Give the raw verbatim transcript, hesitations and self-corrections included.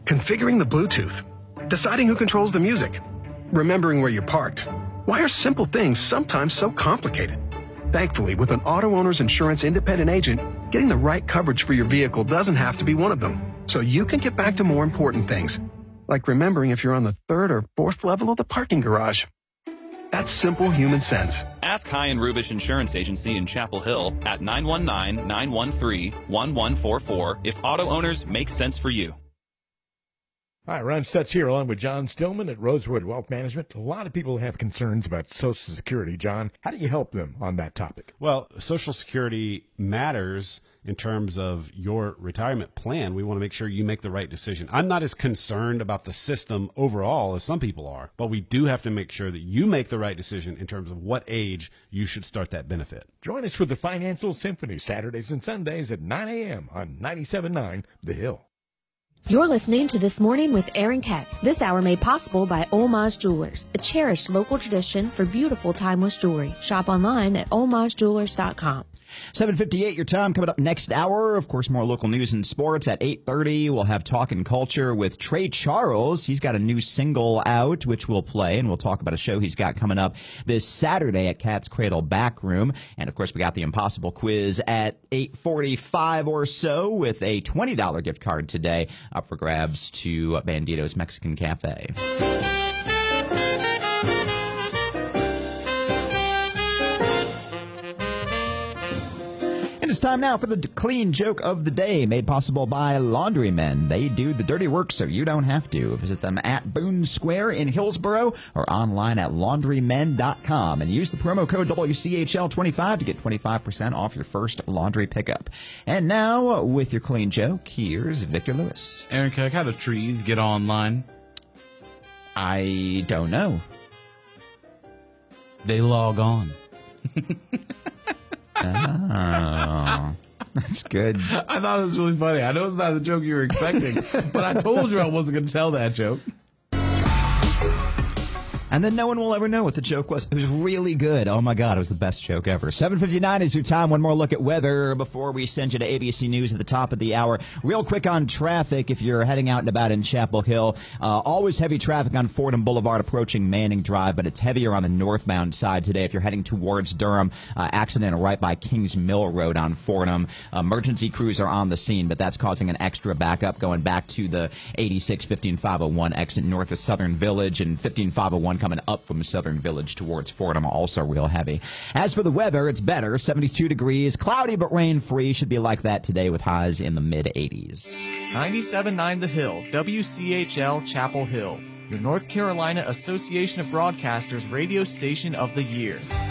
configuring the Bluetooth, deciding who controls the music, remembering where you're parked. Why are simple things sometimes so complicated? Thankfully, with an auto owner's insurance independent agent, getting the right coverage for your vehicle doesn't have to be one of them. So you can get back to more important things, like remembering if you're on the third or fourth level of the parking garage. That's simple human sense. Ask High and Rubish Insurance Agency in Chapel Hill at nine one nine, nine one three, one one four four if auto owners make sense for you. Hi, Ron Stutz here, along with John Stillman at Rosewood Wealth Management. A lot of people have concerns about Social Security. John, how do you help them on that topic? Well, Social Security matters in terms of your retirement plan. We want to make sure you make the right decision. I'm not as concerned about the system overall as some people are, but we do have to make sure that you make the right decision in terms of what age you should start that benefit. Join us for the Financial Symphony, Saturdays and Sundays at nine a.m. on ninety-seven point nine The Hill. You're listening to This Morning with Aaron Keck. This hour made possible by Homage Jewelers, a cherished local tradition for beautiful timeless jewelry. Shop online at homage jewelers dot com. seven fifty-eight, your time. Coming up next hour, of course, more local news and sports. At eight thirty, we'll have Talk and Culture with Trey Charles. He's got a new single out, which we'll play, and we'll talk about a show he's got coming up this Saturday at Cat's Cradle Backroom. And, of course, we got the Impossible Quiz at eight forty-five or so with a twenty dollars gift card today up for grabs to Bandito's Mexican Cafe. It's time now for the clean joke of the day, made possible by Laundrymen. They do the dirty work so you don't have to. Visit them at Boone Square in Hillsboro or online at laundrymen dot com and use the promo code W C H L twenty-five to get twenty-five percent off your first laundry pickup. And now, with your clean joke, here's Victor Lewis. Aaron Keck, how do trees get online? I don't know. They log on. Oh, that's good. I thought it was really funny. I know it's not the joke you were expecting, but I told you I wasn't going to tell that joke. And then no one will ever know what the joke was. It was really good. Oh, my God. It was the best joke ever. seven fifty-nine is your time. One more look at weather before we send you to A B C News at the top of the hour. Real quick on traffic, if you're heading out and about in Chapel Hill. Uh, always heavy traffic on Fordham Boulevard approaching Manning Drive, but it's heavier on the northbound side today. If you're heading towards Durham, uh, accident right by Kings Mill Road on Fordham. Emergency crews are on the scene, but that's causing an extra backup going back to the eighty-six fifteen five oh one exit north of Southern Village and fifteen five oh one coming up from Southern Village towards Fordham, also real heavy. As for the weather, it's better. seventy-two degrees, cloudy but rain-free. Should be like that today with highs in the mid-eighties. ninety-seven point nine The Hill, W C H L Chapel Hill, your North Carolina Association of Broadcasters radio station of the year.